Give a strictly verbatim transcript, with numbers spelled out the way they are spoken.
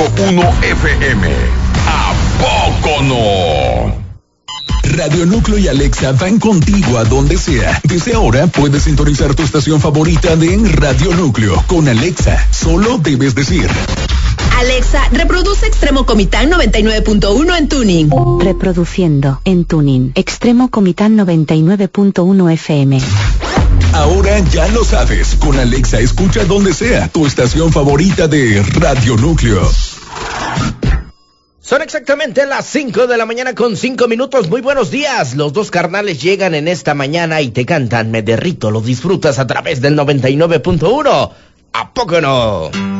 punto uno F M. ¿A poco no? Radio Núcleo y Alexa van contigo a donde sea. Desde ahora puedes sintonizar tu estación favorita de Radio Núcleo. Con Alexa, solo debes decir: Alexa, reproduce Extremo Comitán noventa y nueve punto uno en tuning. Reproduciendo en tuning Extremo Comitán noventa y nueve punto uno F M. Ahora ya lo sabes. Con Alexa escucha donde sea tu estación favorita de Radio Núcleo. Son exactamente las cinco de la mañana con cinco minutos. Muy buenos días. Los dos carnales llegan en esta mañana y te cantan Me Derrito. Lo disfrutas a través del noventa y nueve punto uno. ¿A poco no?